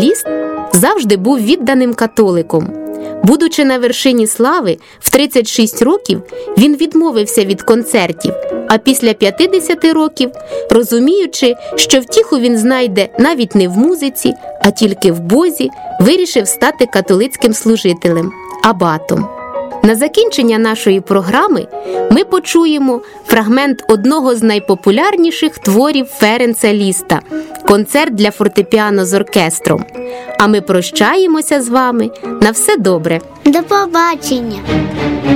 Ліст завжди був відданим католиком. Будучи на вершині слави, в 36 років він відмовився від концертів, а після 50 років, розуміючи, що втіху він знайде навіть не в музиці, а тільки в Бозі, вирішив стати католицьким служителем – абатом. На закінчення нашої програми ми почуємо фрагмент одного з найпопулярніших творів Ференца Ліста – концерт для фортепіано з оркестром. А ми прощаємося з вами. На все добре! До побачення!